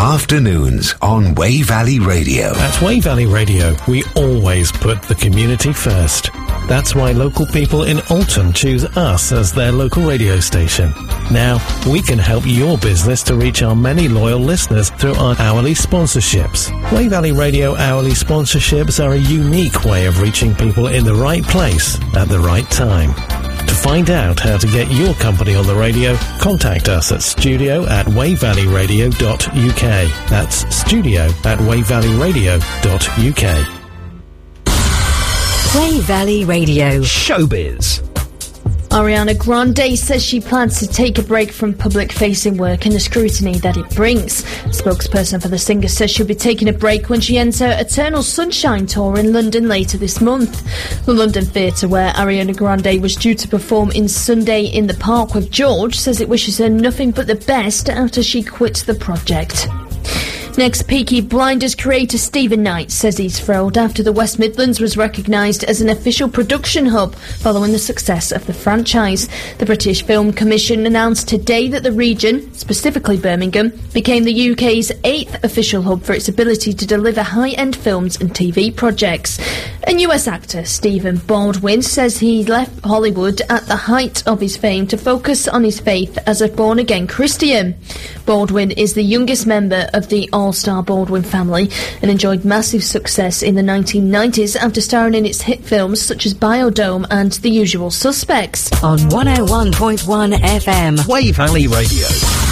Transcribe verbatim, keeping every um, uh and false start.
Afternoons on Way Valley Radio. At Way Valley Radio, we always put the community first. That's why local people in Alton choose us as their local radio station. Now, we can help your business to reach our many loyal listeners through our hourly sponsorships. Way Valley Radio hourly sponsorships are a unique way of reaching people in the right place at the right time. To find out how to get your company on the radio, contact us at studio at wayvalleyradio dot u k. That's studio at wayvalleyradio dot u k. Way Valley Radio. Showbiz. Ariana Grande says she plans to take a break from public-facing work and the scrutiny that it brings. A spokesperson for the singer says she'll be taking a break when she ends her Eternal Sunshine tour in London later this month. The London Theatre, where Ariana Grande was due to perform in Sunday in the Park with George, says it wishes her nothing but the best after she quits the project. Next, Peaky Blinders creator Stephen Knight says he's thrilled after the West Midlands was recognised as an official production hub following the success of the franchise. The British Film Commission announced today that the region, specifically Birmingham, became the U K's eighth official hub for its ability to deliver high-end films and T V projects. And U S actor Stephen Baldwin says he left Hollywood at the height of his fame to focus on his faith as a born-again Christian. Baldwin is the youngest member of the all-star Baldwin family and enjoyed massive success in the nineteen nineties after starring in its hit films such as Biodome and The Usual Suspects. On one oh one point one F M. Way Valley Radio.